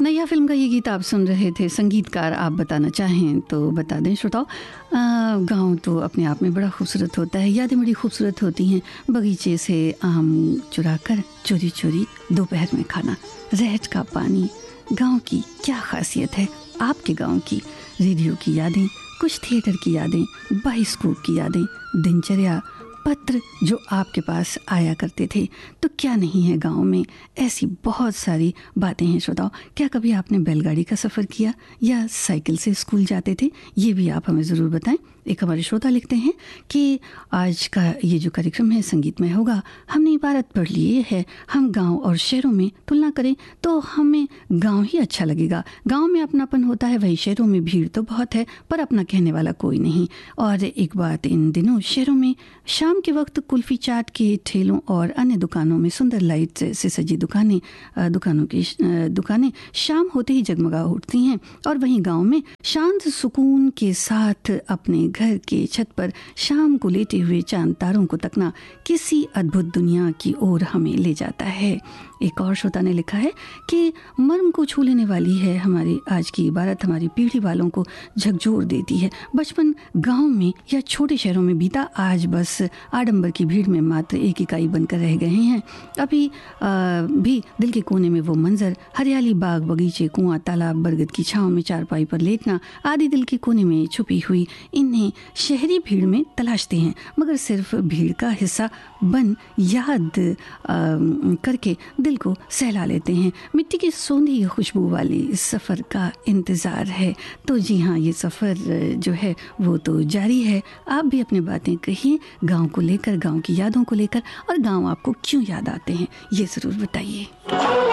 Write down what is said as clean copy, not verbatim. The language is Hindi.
नैया फिल्म का ये गीत आप सुन रहे थे। संगीतकार आप बताना चाहें तो बता दें श्रोताओं। गांव तो अपने आप में बड़ा खूबसूरत होता है, यादें बड़ी खूबसूरत होती हैं। बगीचे से आम चुरा कर चोरी चोरी दोपहर में खाना, रहट का पानी, गांव की क्या खासियत है आपके गांव की। रेडियो की यादें, कुछ थिएटर की यादें, बाइस्कोप की यादें, दिनचर्या, पत्र जो आपके पास आया करते थे। तो क्या नहीं है गांव में, ऐसी बहुत सारी बातें हैं श्रोताओ। क्या कभी आपने बैलगाड़ी का सफ़र किया या साइकिल से स्कूल जाते थे? ये भी आप हमें ज़रूर बताएं। एक हमारे श्रोता लिखते हैं कि आज का ये जो कार्यक्रम है संगीतमय होगा। हमने इबारत पढ़ ली है, हम गांव और शहरों में तुलना करें तो हमें गांव ही अच्छा लगेगा। गांव में अपनापन होता है, वही शहरों में भीड़ तो बहुत है पर अपना कहने वाला कोई नहीं। और एक बात, इन दिनों शहरों में शाम के वक्त कुल्फ़ी चाट के ठेलों और अन्य दुकानों में सुंदर लाइट से सजी दुकानें शाम होते ही जगमगा उठती हैं। और वहीं गांव में शांत सुकून के साथ अपने घर के छत पर शाम को लेटे हुए चांद तारों को तकना किसी अद्भुत दुनिया की ओर हमें ले जाता है। एक और श्रोता ने लिखा है कि मर्म को छू लेने वाली है हमारी आज की इबारत, हमारी पीढ़ी वालों को झकझोर देती है। बचपन गांव में या छोटे शहरों में बीता, आज बस आडंबर की भीड़ में मात्र एक इकाई बनकर रह गए हैं। अभी भी दिल के कोने में वो मंजर, हरियाली, बाग बगीचे, कुआं, तालाब, बरगद की छांव में चारपाई पर लेटना आदि दिल के कोने में छुपी हुई इन्हें शहरी भीड़ में तलाशते हैं, मगर सिर्फ भीड़ का हिस्सा बन याद करके दिल को सहला लेते हैं। मिट्टी की सोंधी खुशबू वाली इस सफ़र का इंतज़ार है। तो जी हाँ, ये सफ़र जो है वो तो जारी है। आप भी अपनी बातें कहिए गांव को लेकर, गांव की यादों को लेकर, और गांव आपको क्यों याद आते हैं ये ज़रूर बताइए।